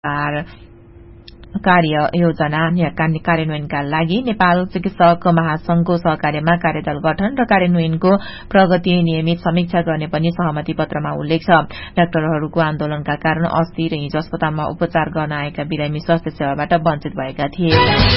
कार्य योजना कार्यान्वयनका लागि नेपाल चिकित्सक महासंघको सहकार्यमा कार्यदल गठन र कार्यान्वयनको प्रगति नियमित समीक्षा गर्ने पनि सहमति पत्रमा उल्लेख छ। डाक्टरहरूको आन्दोलनका कारण अस्ति र हिजो अस्पतालमा उपचार गर्न आएका बिरामी स्वास्थ्य सेवाबाट वञ्चित भएका थिए।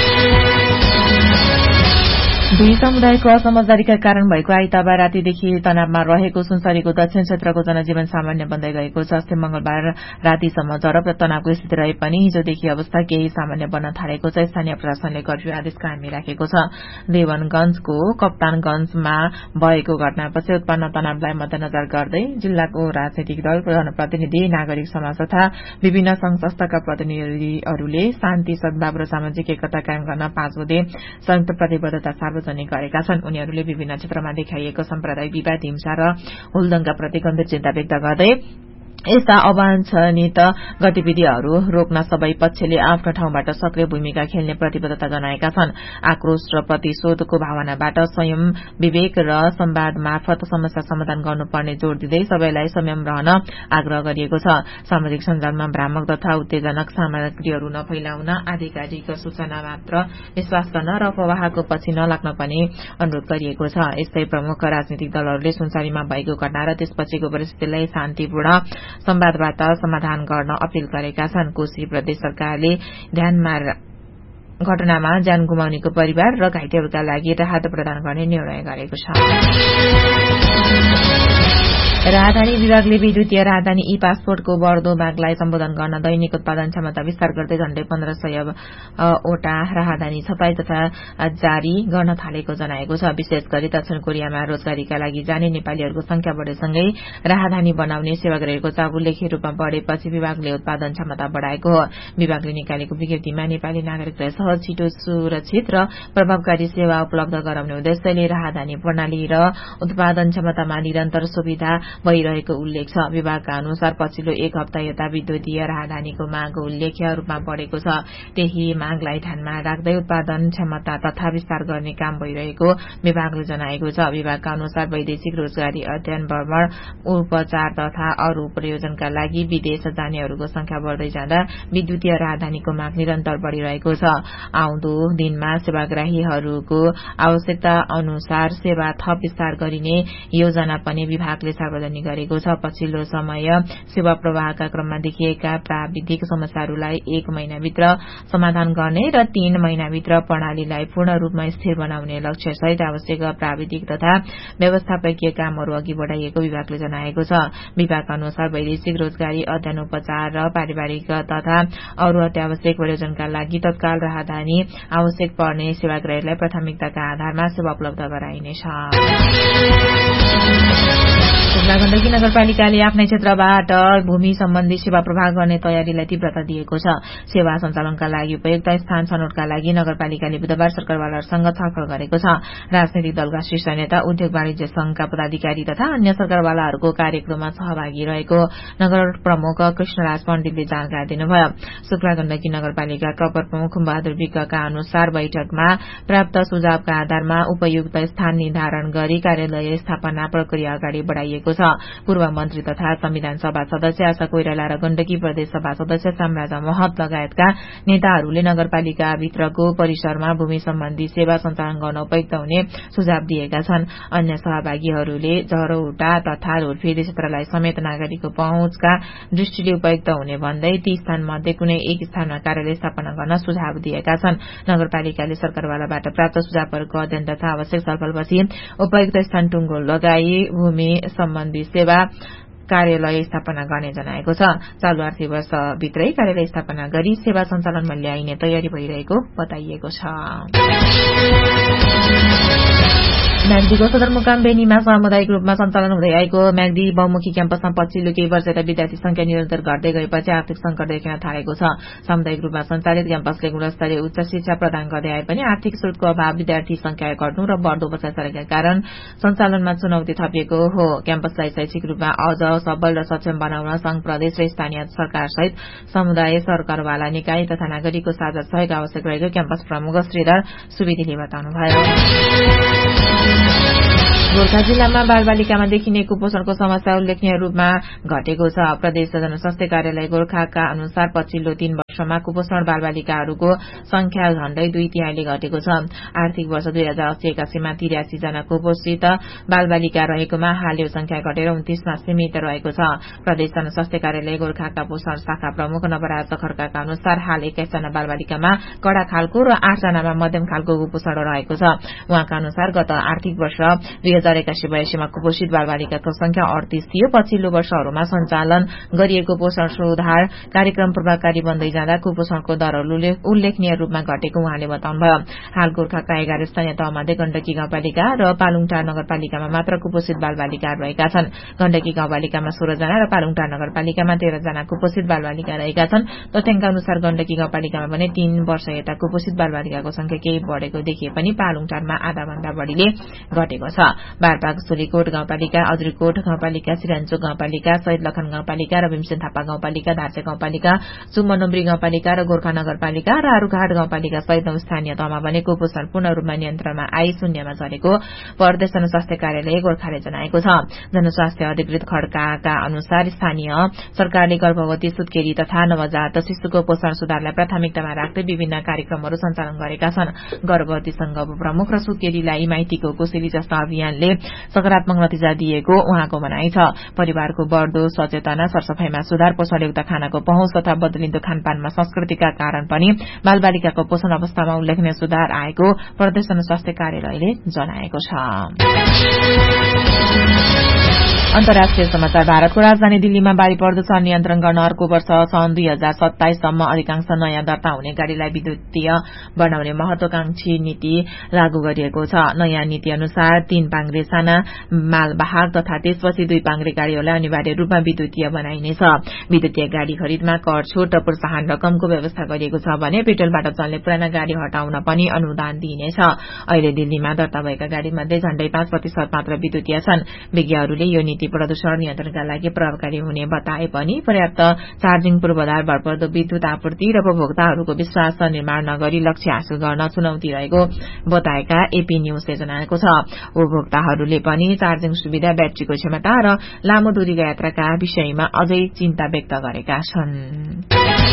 दुई समुदायको असमझदारीका कारण भएको आइतबार रातिदेखि तनावमा रहेको सुनसरीको दक्षिण क्षेत्रको जनजीवन सामान्य बन्दै गएको छ। अस्ति मंगलबार रातिसम्म जरब र तनावको स्थिति रहे पनि हिजोदेखि अवस्था केही सामान्य बन्न थालेको छ। स्थानीय प्रशासनले कर्फ्यू आदेश कायम राखेको छ। देवनगंजको कप्तानगंजमा भएको घटनापछि उत्पन्न तनावलाई मध्यनजर गर्दै जिल्लाको राजनीतिक दल, जनप्रतिनिधि, नागरिक समाज तथा विभिन्न संघ संस्थाका प्रतिनिधिहरूले शान्ति, सद्भाव र सामाजिक एकता कायम गर्न 5 बुँदे संयुक्त प्रतिबद्धता सार्वजनिक गरेका छन्। उनीहरूले विभिन्न क्षेत्रमा देखाइएको साम्प्रदायिक विवाद, हिंसा र हुलदंगाप्रति गम्भीर चिन्ता व्यक्त गर्दै यस्ता अवांछनीय गतिविधिहरू रोक्न सबै पक्षले आफ्नो ठाउँबाट सक्रिय भूमिका खेल्ने प्रतिबद्धता जनाएका छन्। आक्रोश र प्रतिशोधको भावनाबाट संयम, विवेक र संवाद मार्फत समस्या समाधान गर्नुपर्ने जोड़ दिँदै सबैलाई संयम रहन आग्रह गरिएको छ। सामाजिक सञ्जालमा भ्रामक तथा उत्तेजनक सामग्रीहरू नफैलाउन, आधिकारिक सूचना मात्र विश्वास गर्न र अफवाहको पछि नलाग्न पनि अनुरोध गरिएको छ। यस्तै प्रमुख राजनीतिक दलहरूले सुनसरीमा भएको घटना र त्यसपछिको परिस्थितिलाई शान्तिपूर्ण संवादबाट समाधान गर्न अपील गरेका छन्। कोशी प्रदेश सरकारले घटनामा ज्यान गुमाउनेको परिवार र घाइतेहरूका लागि राहत प्रदान गर्ने निर्णय गरेको छ। राजधानी विभागले विद्युतीय राजधानी ई पासपोर्टको बढ्दो मागलाई सम्बोधन गर्न दैनिक उत्पादन क्षमता विस्तार गर्दै झण्डै 1500 वटा राजधानी छपाई तथा जारी गर्न थालेको जनाएको छ। विशेष गरी दक्षिण कोरियामा रोजगारीका लागि जाने नेपालीहरूको संख्या बढेसँगै राजधानी बनाउने सेवाग्राहीको चाप उल्लेख्य रूपमा बढ़ेपछि विभागले उत्पादन क्षमता बढ़ाएको हो। विभागले निकालेको विज्ञप्तिमा नेपाली नागरिकलाई सहज, छिटो, सुरक्षित र प्रभावकारी सेवा उपलब्ध गराउने उद्देश्यले राजधानी प्रणाली र उत्पादन क्षमतामा निरन्तर सुविधा भइरहेको उल्लेख छ। विभागका अनुसार पछिल्लो 1 हप्ता यता विद्युतीय राजधानीको माग उल्लेख्य रूपमा बढ़ेको छ। त्यही मागलाई ध्यानमा राख्दै उत्पादन क्षमता तथा विस्तार गर्ने काम भइरहेको विभागले जनाएको छ। विभागका अनुसार वैदेशिक रोजगारी, अध्ययन, भ्रमण, उपचार तथा अरू प्रयोजनका लागि विदेश जानेहरूको संख्या बढ़दै जाँदा विद्युतीय राजधानीको माग निरन्तर बढ़िरहेको छ। आउँदो दिनमा सेवाग्राहीहरूको आवश्यकता अनुसार सेवा थप विस्तार गरिने योजना पनि विभागले सार्वजनिक गरेको छ। पछिल्लो समय सेवा प्रवाहका क्रममा देखिएका प्राविधिक समस्याहरूलाई 1 महिनाभित्र समाधान गर्ने र 3 महिनाभित्र प्रणालीलाई पूर्ण रूपमा स्थिर बनाउने लक्ष्य सहित आवश्यक प्राविधिक तथा व्यवस्थापकीय कामहरू अघि बढ़ाइएको विभागले जनाएको छ। विभागका अनुसार वैदेशिक रोजगारी, अध्ययन, उपचार र पारिवारिक तथा अरू अत्यावश्यक प्रयोजनका लागि तत्काल राजधानी आवश्यक पर्ने सेवाग्राहीलाई प्राथमिकताका आधारमा सेवा उपलब्ध गराइनेछ। गण्डकी नगरपालिकाले आफ्नै क्षेत्रबाट भूमि सम्बन्धी सेवा प्रवाह गर्ने तयारीलाई तीव्रता दिएको छ। सेवा सञ्चालनका लागि उपयुक्त स्थान छनौटका लागि नगरपालिकाले बुधबार सरकारवालाहरूसँग छलफल गरेको छ। राजनैतिक दलका शीर्ष नेता, उद्योग वाणिज्य संघका पदाधिकारी तथा अन्य सरकारवालाहरूको कार्यक्रममा सहभागी रहेको नगर प्रमुख कृष्णराज पण्डितले जानकारी दिनुभयो। शुक्ला गण्डकी नगरपालिकाका अपर प्रमुख बहादुर विकका अनुसार बैठकमा प्राप्त सुझावका आधारमा उपयुक्त स्थान निर्धारण गरी कार्यालय स्थापना प्रक्रिया अगाडि बढ़ाइएको छ। पूर्व मन्त्री तथा संविधान सभा सदस्य आशा कोइराला र गण्डकी प्रदेश सभा सदस्य सामराजा महत लगायतका नेताहरूले नगरपालिका भित्रको परिसरमा भूमि सम्बन्धी सेवा सञ्चालन गर्न उपयुक्त हुने सुझाव दिएका छन्। अन्य सहभागीहरूले जहरौटा तथा रोडफेरी क्षेत्रलाई समेत नागरिकको पहुँचका दृष्टिले उपयुक्त हुने भन्दै ती स्थानमध्ये कुनै एक स्थानमा कार्यालय स्थापना गर्न सुझाव दिएका छन्। नगरपालिकाले सरकारवालाबाट प्राप्त सुझावहरूको अध्ययन तथा आवश्यक छलफलपछि उपयुक्त स्थान टुङ्गो लगाई भूमि सम्बन्धी सेवा कार्यालय स्थापना गर्ने जनाएको छ। चालू आर्थिक वर्षभित्रै कार्यालय स्थापना गरी सेवा सञ्चालनमा ल्याइने तयारी भइरहेको बताइएको छ। म्याग्दीको सदरमुकाम बेनीमा सामुदायिक रूपमा सञ्चालन हुँदै आएको म्याग्दी बहुमुखी क्याम्पसमा पछिल्लो केही वर्ष यता विद्यार्थी संख्या निरन्तर घट्दै गएपछि आर्थिक संकट देखिन थालेको छ। सामुदायिक रूपमा सञ्चालित क्याम्पसले गुणस्तरीय उच्च शिक्षा प्रदान गर्दै आए पनि आर्थिक स्रोतको अभाव, विद्यार्थी संख्या घट्नु र बढ्दो बसाइसकेका कारण सञ्चालनमा चुनौती थपिएको हो। क्याम्पसलाई शैक्षिक रूपमा अझ सबल र सक्षम बनाउन संघ, प्रदेश र स्थानीय सरकार सहित समुदाय, सरकारवाला निकाय तथा नागरिकको साझा सहयोग आवश्यक रहेको क्याम्पस प्रमुख श्रीधर सुवेदीले बताउनुभयो। गोर्खा जिल्लामा बालबालिकामा देखिने कुपोषणको समस्या उल्लेखनीय रूपमा घटेको छ। प्रदेश जनस्वास्थ्य कार्यालय गोर्खाका अनुसार पछिल्लो 3 वर्षमा कुपोषण बालबालिकाहरूको संख्या झण्डै 2/3 घटेको छ। आर्थिक वर्ष 2080-81 मा 83 जना कुपोषित बालबालिका रहेकोमा हाल यो संख्या घटेर 29 मा सीमित रहेको छ। प्रदेश जनस्वास्थ्य कार्यालय गोर्खाका पोषण शाखा प्रमुख नवराज खड्काका अनुसार हाल 21 जना बालबालिकामा कडा खालको र 8 जनामा मध्यम खालको कुपोषण रहेको छ। उहाँका अनुसार गत आर्थिक वर्ष 2081-82 मा कुपोषित बालबालिकाको संख्या 38 थियो। पछिल्लो वर्षहरूमा सञ्चालन गरिएको पोषण सुधार कार्यक्रम प्रभावकारी बन्दै जाँदा कुपोषणको दर उल्लेखनीय रूपमा घटेको उहाँले बताउनुभयो। हाल गोर्खाका 11 स्थानीय तहमध्ये गण्डकी गाउँपालिका र पालुङटार नगरपालिकामा मात्र कुपोषित बालबालिका रहेका छन्। गण्डकी गाउँपालिकामा 16 जना र पालुङटार नगरपालिकामा 13 जना कुपोषित बालबालिका रहेका छन्। तथ्याङ्क अनुसार गण्डकी गाउँपालिकामा भने 3 वर्ष यता कुपोषित बालबालिकाको संख्या केही बढेको देखिए पनि पालुङटारमा आधा भन्दा बढ़ीले घटेको छ। बारबाग सोलीकोट गाउँपालिका, अज्रीकोट गाउँपालिका, सिराञ्चोक गाउँपालिका, शहीद लखन गाउँपालिका र भीमसेन थापा गाउँपालिका, धार्चे गाउँपालिका, सुमनोब्री गाउँपालिका र गोर्खा नगरपालिका र आरुघाट गाउँपालिका सहित 9 स्थानीय तहमा भने कुपोषण पूर्ण रूपमा नियन्त्रणमा आई शून्यमा झरेको प्रदेश जनस्वास्थ्य कार्यालय गोर्खाले जनाएको छ। जनस्वास्थ्य अधिकृत खड्काका अनुसार स्थानीय सरकारले गर्भवती, सुत्केरी तथा नवजात शिशुको पोषण सुधारलाई प्राथमिकतामा राख्दै विभिन्न कार्यक्रमहरू सञ्चालन गरेका छन्। गर्भवती संघ प्रमुख र सुत्केरीलाई माइतीको कोसेली जस्ता अभियानले सकारात्मक नतिजा दिएको उहाँको भनाइ छ। परिवारको बढ़दो सचेतना, सरसफाईमा सुधार, पोषणयुक्त खानाको पहुँच तथा बदलिँदो खानपानमा संस्कृतिका कारण पनि बालबालिकाको पोषण अवस्थामा उल्लेखनीय सुधार आएको प्रदेश जनस्वास्थ्य कार्यालयले जनाएको छ। अन्तर्राष्ट्रिय समाचार। भारतको राजधानी दिल्लीमा वायु प्रदूषण नियन्त्रण गर्न अर्को वर्ष सन् 2027 सम्म अधिकांश नयाँ दर्ता हुने गाड़ीलाई विद्युतीय बनाउने महत्वाकांक्षी नीति लागू गरिएको छ। नयाँ नीति अनुसार 3 पाङ्ग्रे साना मालवाहक तथा त्यसपछि 2 पाङ्ग्रे गाड़ीहरूलाई अनिवार्य रूपमा विद्युतीय बनाइनेछ। विद्युतीय गाड़ी खरिदमा कर छूट र प्रोत्साहन रकमको व्यवस्था गरिएको छ भने पेट्रोलबाट चल्ने पुराना गाड़ी हटाउन पनि अनुदान दिइनेछ। अहिले दिल्लीमा दर्ता भएका गाड़ीमध्ये झण्डै 5% मात्र विद्युतीय छन्। विज्ञहरूले यो नीति प्रदूषण नियन्त्रणका लागि प्रभावकारी हुने बताए पनि पर्याप्त चार्जिङ पूर्वाधार, भरपर्दो विद्युत आपूर्ति र उपभोक्ताहरूको विश्वास निर्माण नगरी लक्ष्य हासिल गर्न चुनौती रहेको बताएका एपी न्यूजले जनाएको छ। उपभोक्ताहरूले पनि चार्जिङ सुविधा, ब्याट्रीको क्षमता र लामो दूरीका यात्राका विषयमा अझै चिन्ता व्यक्त गरेका छन्।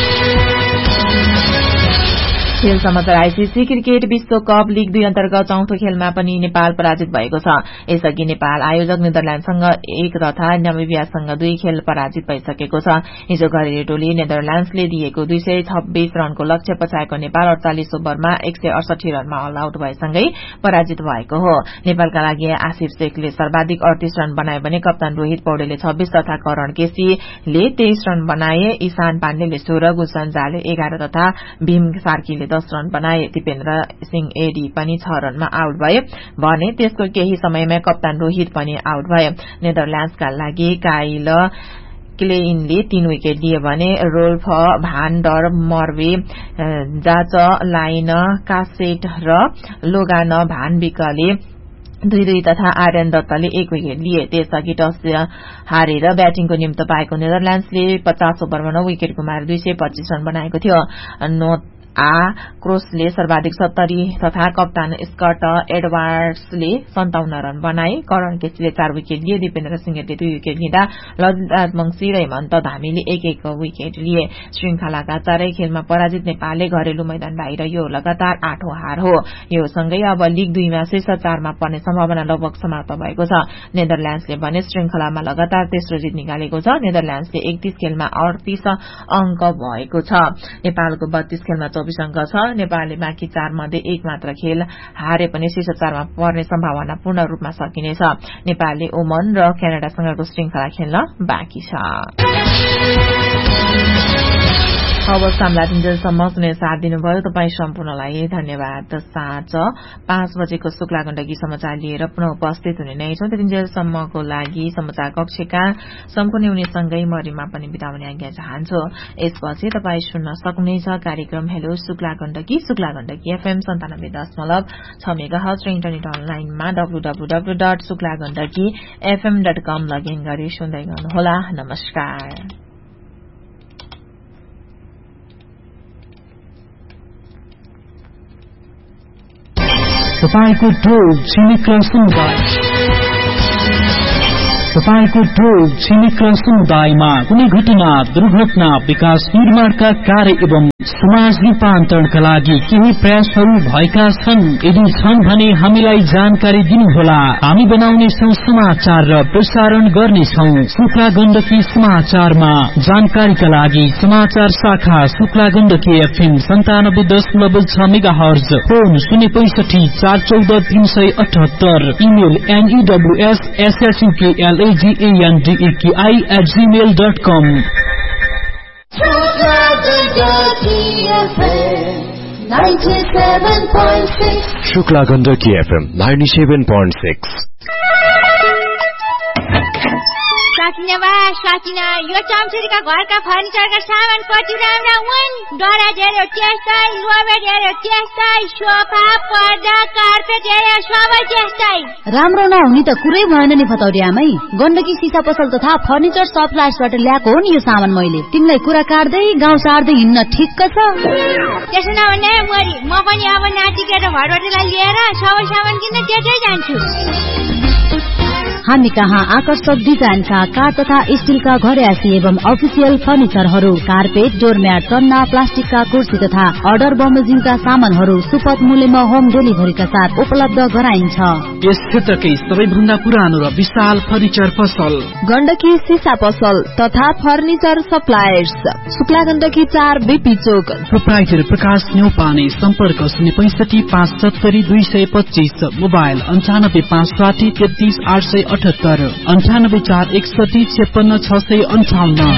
खेल समाचार। आईसीसी क्रिकेट विश्वकप लीग 2 अन्तर्गत चौथो खेलमा पनि नेपाल पराजित भएको छ। यसअघि नेपाल आयोजक नेदरल्याण्डसँग 1 तथा नामिबियासँग 2 खेल पराजित भइसकेको छ। हिजो घरेलु टोली नेदरल्याण्ड्सले दिएको 226 रनको लक्ष्य पछाएको नेपाल 48 ओभरमा 168 रनमा अल आउट भएसँगै पराजित भएको हो। नेपालका लागि आसिफ शेखले सर्वाधिक 38 रन बनाए भने कप्तान रोहित पौडेलले 26 तथा करण केसीले 23 रन बनाए। ईशान पाण्डेले 16, गुलशन झाले 11 तथा भीम सार्कीले 10 रन बनाए। दिपेन्द्र सिंह एडी पनि 6 रनमा आउट भए भने त्यसको केही समयमा कप्तान रोहित पनि आउट भए। नेदरल्याण्ड्सका लागि काइल क्लेइनले 3 विकेट लिए भने रोल्फ भान डर मर्वे, जाच लाइन कासेट र लोगान भान विकले 2-2 तथा आर्यन दत्तले 1 विकेट लिए। त्यसअघि टस हारेर ब्याटिङको निम्तो पाएको नेदरल्याण्ड्सले 50 ओभरमा 9 विकेट गुमाएर 225 रन बनाएको थियो। क्रोसले सर्वाधिक 70 तथा कप्तान स्कट एडवार्ड्सले 57 रन बनाए। करण केसीले 4 विकेट लिए। दिपेन्द्र सिंहले 2 विकेट लिँदा ललित मंसी र हेमन्त धामीले 1-1 विकेट लिए। श्रृंखलाका 4 खेलमा पराजित नेपालले घरेलु मैदान बाहिर यो लगातार 8औं हार हो। यो सँगै अब लीग 2 मा शीर्ष 4 मा पर्ने सम्भावना लगभग समाप्त भएको छ। नेदरल्याण्ड्सले भने श्रृंखलामा लगातार तेस्रो जित निकालेको छ। नेदरल्याण्ड्सले 31 खेलमा 38 अंक भएको छ। नेपालको 32 खेलमा 24 अंक छ। नेपालले बाँकी 4 मध्ये 1 मात्र खेल हारे पनि शीर्ष 4 मा पर्ने सम्भावना पूर्ण रूपमा सकिनेछ। नेपालले ओमन र क्यानाडासँगको श्रृंखला खेल्न बाँकी छ। हवस्, सामलाटिन्जेलसम्म सुने साथ दिनुभयो तपाई सम्पूर्णलाई धन्यवाद। साँझ 5 बजेको शुक्ला गण्डकी समाचार लिएर पुनः उपस्थित हुने नै छौं। त्यतिन्जेलसम्मको लागि समाचार कक्षका सम्पूर्ण हुनेसँगै मरिमा पनि बिदा हुने आज्ञा चाहन्छु। यसपछि तपाई सुन्न सक्नुहुनेछ कार्यक्रम hello Shukla Gandaki FM 97.6 megahertz र इन्टरनेट अनलाइनमा www.शुक्लागण्डकीfm.com लगइन गरी सुन्दै गर्नुहोला। नमस्कार। तपाईको टोल छिमेक समुदाय तपाईको टोल छिमेक र समुदायमा कुनै घटना, दुर्घटना, विकास निर्माणका कार्य एवं समाज रूपान्तरणका लागि केही प्रयासहरू भएका छन्? यदि छन् भने हामीलाई जानकारी दिनुहोला। हामी बनाउनेछौं समाचार र प्रसारण गर्नेछौं शुक्ला गण्डकी समाचारमा। जानकारीका लागि समाचार शाखा Shukla Gandaki FM 97.6 megahertz, phone 065 414 378, email news@shuklandeki@gmail.com। Shukla Gandaki FM 97.6। साकिना यो चम्चुरीका घरका फर्निचरका सामान कति राम्रा हुन्। डरा हेर्यो त्यस्तै, लोबेट हेर्यो त्यस्तै, सोफा, पर्दा, कार्पेट हेर्यो सबै त्यस्तै। राम्रो नहुने त कुरै भएन नि फतौरी आमै। गण्डकी सिसा पसल तथा फर्निचर सप्लायर्सबाट ल्याएको हो नि यो सामान मैले। तिमीलाई कुरा काट्दै गाउँ सार्दै हिँड्न ठिक्क छ। त्यसो नभने मोरी, म पनि अब नातिकेर भरभटेलाई लिएर सबै सामान किन्न त्यतै जान्छु। हामी कहाँ आकर्षक डिजाइनका काठ तथा स्टीलका घरेसी एवं अफिसियल फर्निचरहरू, कार्पेट, डोरम्याट, चन्ना, प्लास्टिकका कुर्सी तथा अर्डर बमोजिमका सामानहरू सुपथ मूल्यमा होम डेलिभरीका साथ उपलब्ध गराइन्छ। यस क्षेत्रकै सबैभन्दा पुरानो र विशाल फर्निचर पसल गण्डकी सिसा पसल तथा furniture suppliers, Shukla Gandaki 4 BP चोक। प्रोप्राइटर प्रकाश न्यौपाने। सम्पर्क 065 570 225, मोबाइल 95 560 33 878, 98 4 61 56 658।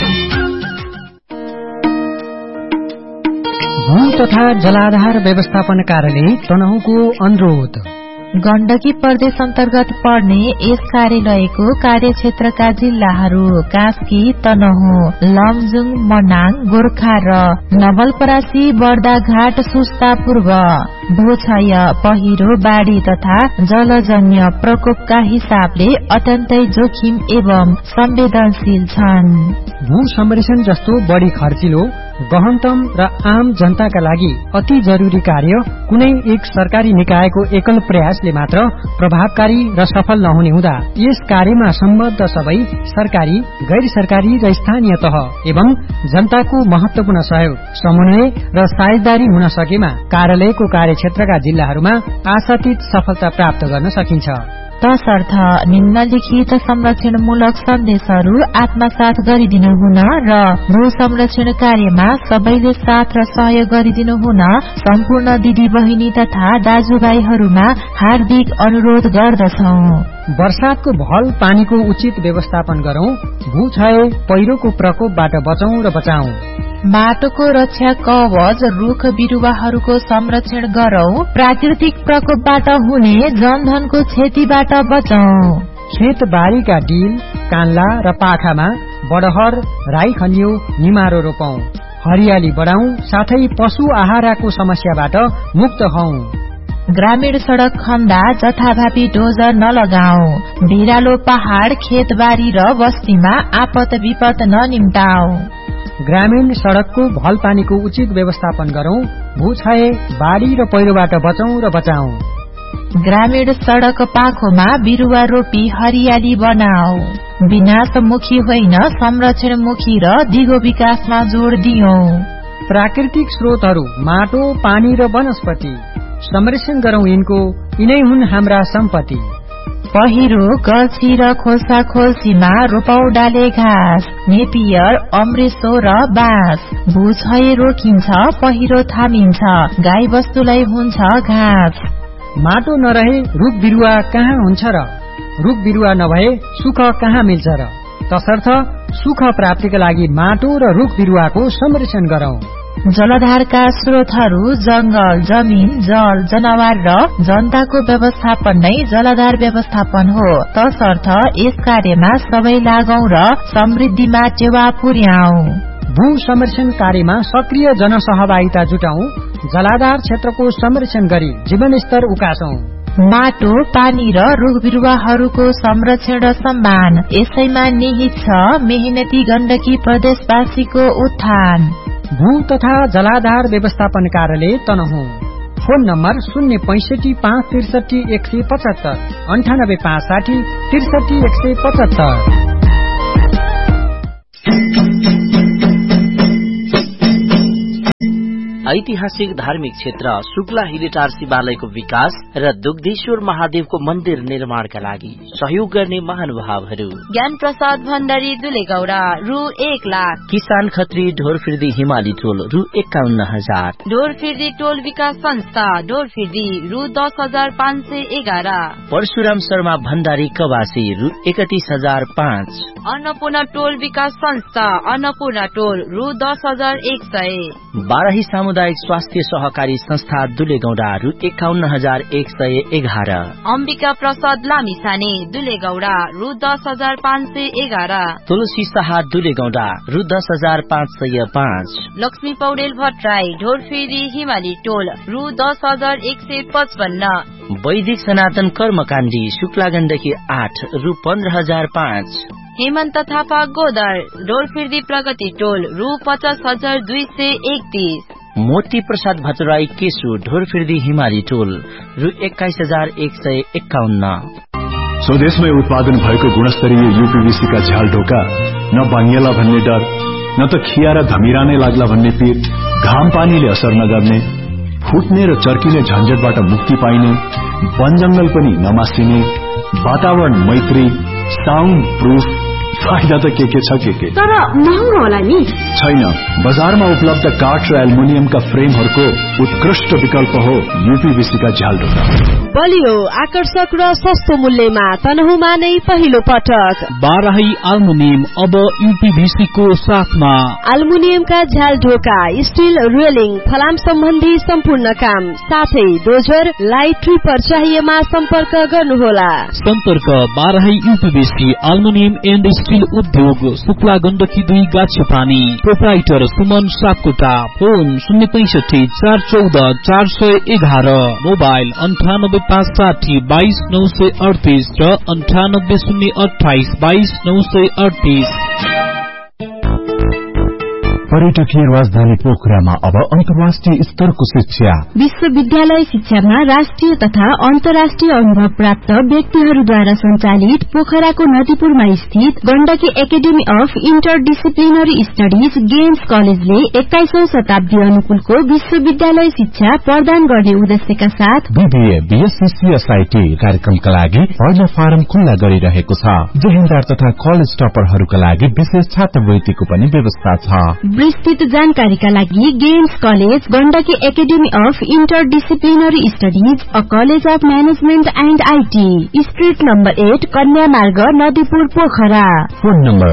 भू तथा जलाधार व्यवस्थापन कार्यालय तनहुँको अनुरोध। गण्डकी प्रदेश अन्तर्गत पर्ने यस कार्यालयको कार्यक्षेत्रका जिल्लाहरू कास्की, तनहुँ, लमजुङ, मनाङ, गोर्खा र नवलपरासी, बर्दाघाट, सुस्ता पूर्व भूक्षय, पहिरो, बाढ़ी तथा जलजन्य प्रकोपका हिसाबले अत्यन्तै जोखिम एवं संवेदनशील छन्। भू संरक्षण जस्तो बढी खर्चिलो, गहनतम र आम जनताका लागि अति जरुरी कार्य कुनै एक सरकारी निकायको एकल प्रयासले मात्र प्रभावकारी र सफल नहुने हुँदा यस कार्यमा सम्बद्ध सबै सरकारी, गैर सरकारी र स्थानीय तह एवं जनताको महत्वपूर्ण सहयोग, समन्वय र साझेदारी हुन सकेमा कार्यालयको कार्यक्षेत्रका जिल्लाहरूमा आशातीत सफलता प्राप्त गर्न सकिन्छ। तसर्थ निम्नलिखित संरक्षणमूलक सन्देशहरू आत्मसात गरिदिनु हुन र भू संरक्षण कार्यमा सबैले साथ र सहयोग गरिदिनु हुन सम्पूर्ण दिदी बहिनी तथा दाजुभाइहरूमा हार्दिक अनुरोध गर्दछौं। वर्षातको भल पानीको उचित व्यवस्थापन गरौं, भूक्षय पहिरोको प्रकोपबाट बचौं र बचाऊ। माटोको रक्षा कवच रुख बिरुवाहरूको संरक्षण गरौं, प्राकृतिक प्रकोपबाट हुने जनधनको क्षतिबाट बचौं। खेत बारीका डिल, कान्ला र पाखामा बडहर, राई खनियो, निमारो रोपौं, हरियाली बढाउँ, साथै पशु आहाराको समस्याबाट मुक्त हौं। ग्रामीण सड़क खन्दा जथाभावी डोजर नलगाऊ, भिरालो पहाड़, खेतबारी र बस्तीमा आपत विपत ननिम्टाऊ। ग्रामीण सड़कको भल पानीको उचित व्यवस्थापन गरौं, भूक्षय, बाढ़ी र पहिरोबाट बचौं र बचाऊ। ग्रामीण सड़क पाखोमा बिरुवा रोपी हरियाली बनाऊ, विनाशमुखी होइन संरक्षणमुखी र दिगो विकासमा जोड़ दियौं। प्राकृतिक स्रोतहरू माटो, पानी र वनस्पति संरक्षण गरौं, यिनै हुन् हाम्रा सम्पत्ति। पहिरो, गल्छी र खोल्सा खोल्सीमा रोपौ डाले घाँस, नेपियर, अम्रेसो र बाँस। भूक्षय रोकिन्छ, पहिरो थामिन्छ, गाई बस्तुलाई हुन्छ घाँस। माटो नरहे रुख बिरुवा कहाँ हुन्छ र? रुख बिरुवा नभए सुख कहाँ मिल्छ र? तसर्थ सुख प्राप्तिका लागि माटो र रुख बिरुवाको संरक्षण गरौं। जलधारका स्रोतहरू जंगल, जमीन, जल, जनावर र जनताको व्यवस्थापन नै जलधार व्यवस्थापन हो। तसर्थ यस कार्यमा सबै लागौं र समृद्धिमा टेवा पुर्याऊ। भू संरक्षण कार्यमा सक्रिय जनसहभागिता जुटाऊ, जलाधार क्षेत्रको संरक्षण गरी जीवनस्तर उकासौं। माटो, पानी र रुख बिरुवाहरूको संरक्षण र सम्मान यसैमा निहित छ मेहनती गण्डकी प्रदेशवासीको उत्थान। भू तथा जलाधार व्यवस्थापन कार्यालय तनहुँ। फोन नम्बर 065 563 175 98 560 ऐतिहासिक धार्मिक क्षेत्र शुक्ला हिलेटार शिवालयको विकास र दुग्धेश्वर महादेवको मन्दिर निर्माणका लागि सहयोग गर्ने महानुभावहरू ज्ञान प्रसाद भण्डारी दुलेगौडा रु 1 लाख, किसान खत्री ढोरफिर्दी हिमाली टोल रु 51,000, ढोरफिर्दी टोल विकास संस्था ढोरफिर्दी रु 10,511, परशुराम शर्मा भण्डारी कवासी रु 31,005, अन्नपूर्ण टोल विकास संस्था अन्नपूर्ण टोल रु 10,100, बाराही सामुदायिक स्वास्थ्य सहकारी संस्था दुलेगौडा रु 51,111, अम्बिका प्रसाद लामिछाने दुलेगौडा रु 10,511, तुलसी शाह दुलेगौडा रु 10,505, लक्ष्मी पौडेल भट्टराई ढोरफिरी हिमाली टोल रु 10,155, वैदिक सनातन कर्मकाण्डी शुक्ला गण्डकी 8 रु 15,005, हेमन्त थापा गोदर ढोरफिर्दी प्रगति टोल रु 50,231, मोती प्रसाद भट्टराई केशु ढोरफिर्दी हिमाली टोल रु 21,151। स्वदेशमै उत्पादन भएको गुणस्तरीय यूपीवीसी का झ्याल ढोका न बाङ्गिएला भन्ने डर, न त खिया र धमिरा नै लाग्ला भन्ने पीर, घाम पानीले असर नगर्ने, फुट्ने र चर्किने झन्झटबाट मुक्ति पाइने, वन जंगल पनि नमासिने, वातावरण मैत्री, साउन्ड प्रूफ, फाइदा त के छ के तर महँगो होला नि? छैन, बजारमा उपलब्ध काठ र एल्युमिनियमका फ्रेमहरूको उत्कृष्ट विकल्प हो यूपीवीसी का झ्याल ढोका। बलियो आकर्षक र सस्तो मूल्यमा तनहुमा नै पहिलो पटक बाराही एल्युमिनियम अब यूपीवीसी को साथमा। एल्युमिनियम का झ्याल ढोका, स्टील रेलिङ, फलाम सम्बन्धी सम्पूर्ण काम साथै डोजर लाइट ट्रिपर चाहिएमा सम्पर्क गर्नुहोला। सम्पर्क Barahi UPVC aluminium and steel उद्योग, Shukla Gandaki 2 गाछपानी, proprietor Suman Sapkota, phone 065 414 411, mobile 9856 22938 र 98028 22938। पर्यटकीय राजधानी पोखरामा अब अन्तर्राष्ट्रिय स्तरको शिक्षा। विश्वविद्यालय शिक्षामा राष्ट्रिय तथा अन्तर्राष्ट्रिय अनुभव प्राप्त व्यक्तिहरूद्वारा सञ्चालित पोखराको नदीपुरमा स्थित Gandaki academy of interdisciplinary studies games कलेजले 21औं शताब्दी अनुकूलको विश्वविद्यालय शिक्षा प्रदान गर्ने उद्देश्यका साथ बीबीए, बीएससी, सीएसआईटी कार्यक्रमका लागि पहिलो फारम खुल्ला गरिरहेको छ। जोहिन्दार तथा कलेज टपरहरूका लागि विशेष छात्रवृत्तिको पनि व्यवस्था छ। विस्तृत जानकारीका लागि games college Gandaki academy of interdisciplinary studies a college of management and IT, street number 8, कन्या मार्ग, Nadipur, Pokhara. Phone number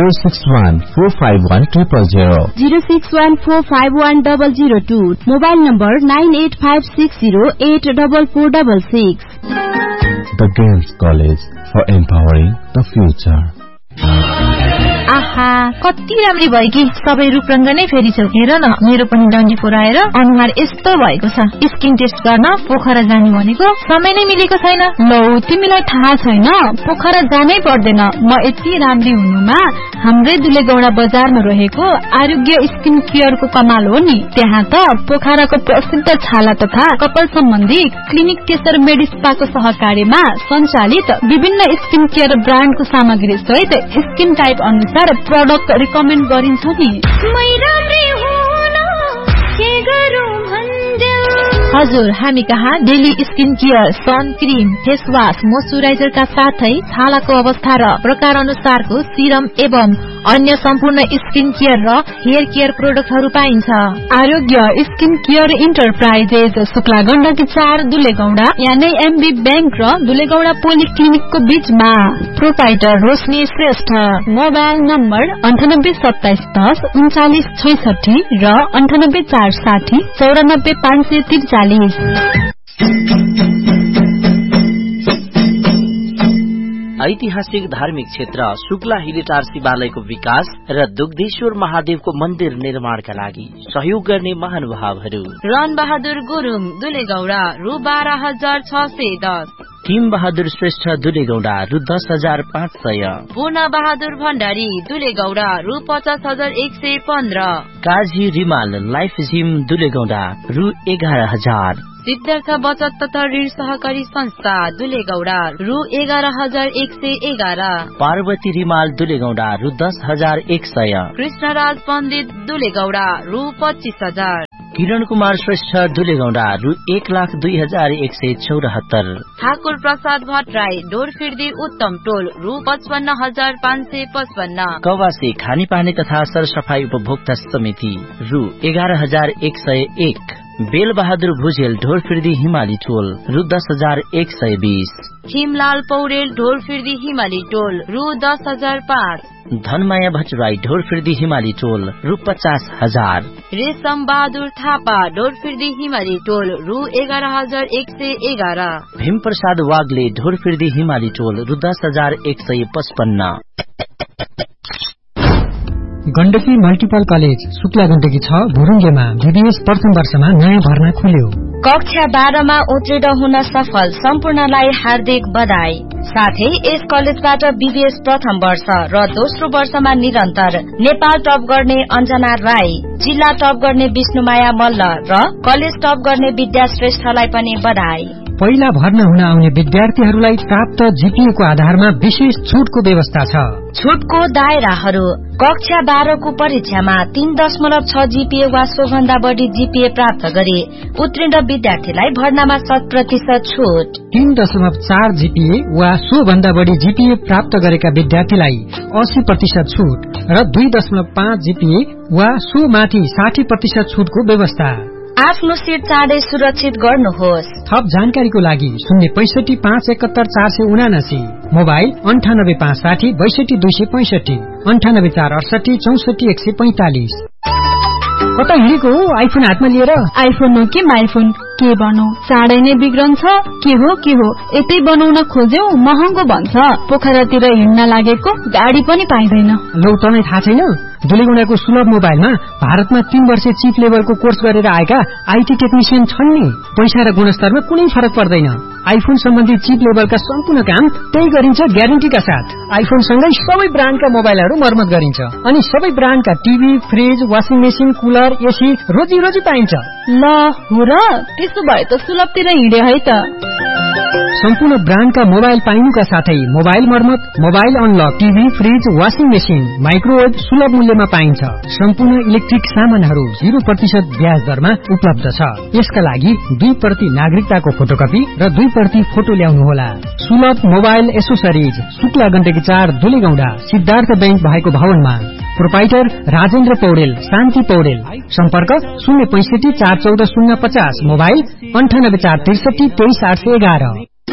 061451000, 061451002, mobile number 9856084466। The Games College for Empowering the Future। आहा, कति राम्री भयो कि सबै रूपरंग नै फेरिछौ। हेर न, मेरो पनि डन्डी आएर अनुहार यस्तो भएको छ। स्किन टेस्ट गर्न पोखरा जाने भनेको समय नै मिलेको छैन। लौ, तिमीलाई थाहा छैन, पोखरा जानै पर्दैन। म यति राम्री हुनुमा हाम्रै दुलेगौडा बजारमा रहेको आरोग्य स्किन केयरको कमाल हो नि। त्यहाँ त पोखराको प्रसिद्ध छाला तथा कपाल सम्बन्धी क्लिनिक केशर मेडिस्पाको सहकार्यमा सञ्चालित विभिन्न स्किन केयर ब्रान्डको सामग्री सहित स्किन टाइप अनुसार प्रोडक्ट रिकमेन्ड गरिन्छ नि। हजुर, हामी कहाँ daily skin care, sun cream, face wash, मोइस्चराइजरका साथै छालाको अवस्था र प्रकार अनुसारको सिरम एवं अन्य सम्पूर्ण स्किन केयर र हेयर केयर प्रोडक्टहरू पाइन्छ। आरोग्य skin care enterprises, Shukla Gandaki 4, दुलेगौडा, यानी एमबी बैंक र दुलेगौडा पोलिक्लिनिकको बीचमा। प्रोप्राइटर रोशनी श्रेष्ठ। मोबाइल नम्बर 982710 3966 र 98460 94543। ऐतिहासिक धार्मिक क्षेत्र शुक्ला हिलेटार शिवालयको विकास र दुग्धेश्वर महादेवको मन्दिर निर्माणका लागि सहयोग गर्ने महानुभावहरू रन बहादुर गुरुङ दुलेगौडा रु 12,610, किम बहादुर श्रेष्ठ दुलेगौडा रु 10,500, पूर्ण बहादुर भण्डारी दुलेगौडा रु 50,115, काजी रिमाल लाइफ जिम दुलेगौडा रु 11,000, सिद्धार्थ बचत तथा ऋण सहकारी संस्था दुलेगौडा रु 11,111। पार्वती रिमाल दुलेगौडा रु 10,100। कृष्णराज पण्डित दुलेगौडा रु 25,000। किरण कुमार श्रेष्ठ दुलेगौडा रु 1,02,174। ठाकुर प्रसाद भट्टराई ढोरफिर्दी उत्तम टोल रु 55,555। कवासी खानेपानी तथा सरसफाई उपभोक्ता समिति रु 11,101। बेल बहादुर भुजेल ढोरफिर्दी हिमाली टोल रु 10,120। हिमलाल पौडेल ढोरफिर्दी हिमाली टोल रु 10,005। धनमाया भट्टराई ढोरफिर्दी हिमाली टोल रु 50,000। रेशम बहादुर थापा ढोरफिर्दी हिमाली टोल रु 11,111। भीम प्रसाद वाग्ले ढोरफिर्दी हिमाली टोल रु 10,155। Gandaki multiple college Shukla Gandaki 6 भुरुङ्गेमा BBS प्रथम वर्षमा नयाँ भर्ना खुल्यो। कक्षा 12 मा उत्तीर्ण हुन सफल सम्पूर्णलाई हार्दिक बधाई। साथै यस कलेजबाट बीबीएस प्रथम वर्ष र दोस्रो वर्षमा निरन्तर नेपाल टप गर्ने अञ्जना राई, जिल्ला टप गर्ने विष्णुमाया मल्ल र कलेज टप गर्ने विद्या श्रेष्ठलाई पनि बधाई। पहिला भर्ना हुन आउने विद्यार्थीहरूलाई प्राप्त जीपीए को आधारमा विशेष छुटको व्यवस्था छ। छुटको दायराहरू कक्षा 12 को परीक्षामा 3.6 जीपीए वा सोभन्दा बढी जीपीए प्राप्त गरे उत्तीर्ण विद्यार्थीलाई भर्नामा 100% छुट। 3.4 जीपीए वा सोभन्दा बढी जीपीए प्राप्त गरेका विद्यार्थीलाई 80% छुट र 2.5 जीपीए वा सो माथि 60% छुटको व्यवस्था। आफ्नो सीट चाँडै सुरक्षित गर्नुहोस्। थप जानकारीको लागि 065717479 मोबाइल 9856 62265 9846 64145। कता हिँडेको हो आइफोन हातमा लिएर? आइफोन हो कि माइफोन के भनौ, चाँडै नै बिग्रन्छ। के हो यतै बनाउन खोज्यौ महँगो भन्छ। पोखरातिर हिँड्न लागेको गाडी पनि पाइँदैन। लौ तँलाई थाहा छैन? दुलेगौडाको सुलभ मोबाइलमा भारतमा 3 वर्ष चिप लेभलको कोर्स गरेर आएका आईटी टेक्निशियन छन् नि। पैसा र गुणस्तरमा कुनै फरक पर्दैन। आइफोन सम्बन्धी चिप लेभलका सम्पूर्ण काम त्यही गरिन्छ ग्यारेन्टीका साथ। आइफोन सँगै सबै ब्रान्डका मोबाइलहरू मर्मत गरिन्छ अनि सबै ब्रान्डका TV, fridge, washing machine, cooler, AC रोजी पाइन्छ। ल हो र, त्यसो भए त सुलभतिर हिँडे है त। सम्पूर्ण ब्रान्डका मोबाइल पाइनुका साथै मोबाइल मर्मत, mobile unlock, TV, fridge, washing machine, microwave सुलभ मूल्यमा पाइन्छ। सम्पूर्ण इलेक्ट्रिक सामानहरू 0% ब्याज दरमा उपलब्ध छ। यसका लागि 2% नागरिकताको फोटोकपी र 2% फोटो ल्याउनुहोला। सुलभ mobile accessories Shukla Gandaki 4 दुलेगौडा Siddhartha bank भएको भवनमा। प्रोपाइटर राजेन्द्र पौडेल, शान्ति पौडेल। सम्पर्क 065 414 050, मोबाइल 98 463 23811।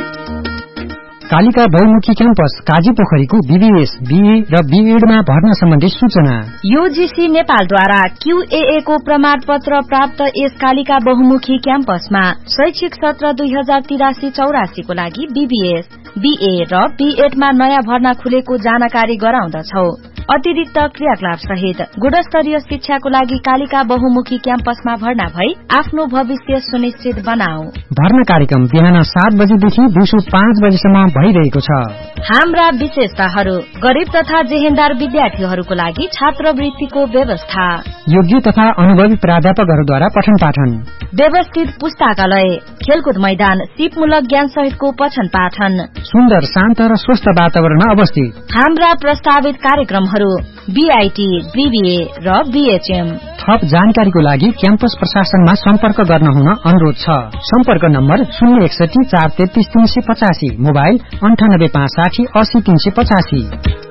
कालिका बहुमुखी क्याम्पस काजीपोखरीको बीबीएस, बीए र बीएडमा भर्ना सम्बन्धी सूचना। यूजीसी नेपालद्वारा क्यूएए को प्रमाण पत्र प्राप्त यस कालिका बहुमुखी क्याम्पसमा शैक्षिक सत्र 2083-84 को लागि बीबीएस, बीए र बीएडमा नयाँ भर्ना खुलेको जानकारी गराउँदछौ। अतिरिक्त क्रियाकलाप सहित गुणस्तरीय शिक्षाको लागि कालिका बहुमुखी क्याम्पसमा भर्ना भई आफ्नो भविष्य सुनिश्चित बनाऊ। भर्ना कार्यक्रम बिहान 7 बजेदेखि दिउँसो 5 बजेसम्म भइरहेको छ। हाम्रा विशेषताहरू गरिब तथा जेहेन्दार विद्यार्थीहरूको लागि छात्रवृत्तिको व्यवस्था, योग्य तथा अनुभवी प्राध्यापकहरूद्वारा पठन पाठन, व्यवस्थित पुस्तकालय, खेलकुद मैदान, सिपमूलक ज्ञान सहितको पठन पाठन, सुन्दर शान्त र स्वस्थ वातावरणमा अवस्थित। हाम्रा प्रस्तावित कार्यक्रमहरू बीआईटी, बीबीए र बीएचएम। थप जानकारीको लागि क्याम्पस प्रशासनमा सम्पर्क गर्न हुन अनुरोध छ। सम्पर्क नम्बर 061 433 385, मोबाइल 9856 80 385।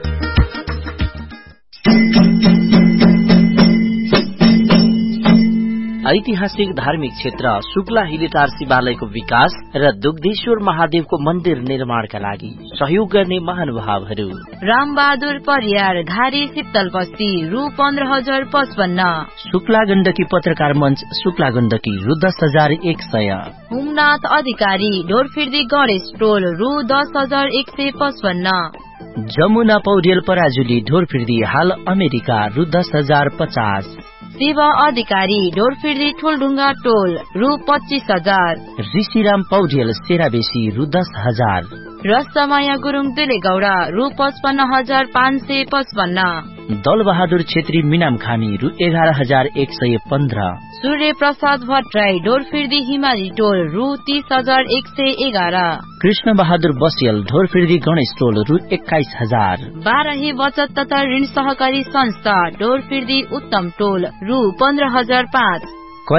ऐतिहासिक धार्मिक क्षेत्र शुक्ला हिलेटार शिवालयको विकास र दुग्धेश्वर महादेवको मन्दिर निर्माणका लागि सहयोग गर्ने महानुभावहरू रामबहादुर परियार, धारी शीतलबस्ती, रु 15,055। शुक्ला गण्डकी पत्रकार मञ्च शुक्ला गण्डकी रु 10,100। हुमनाथ अधिकारी ढोरफिर्दी गणेश टोल रु 10,155। जमुना पौडेल पराजुली ढोरफिर्दी हाल अमेरिका रु 10,050। शिव अधिकारी ढोरफिर्दी ठुलढुङ्गा टोल रु 25,000। ऋषिराम पौडेल सेराबेसी रु 10,000। रसमाया गुरुङ दुलेगौडा रु 55,555। दल बहादुर छेत्री मिनाम खानी रु 11,115। सूर्य प्रसाद भट्टराई ढोरफिर्दी हिमाली टोल रु 30,111। कृष्ण बहादुर बसियल ढोरफिर्दी गणेश टोल रु 21,000। बाराही बचत तथा ऋण सहकारी संस्था ढोरफिर्दी उत्तम टोल रु 15,005।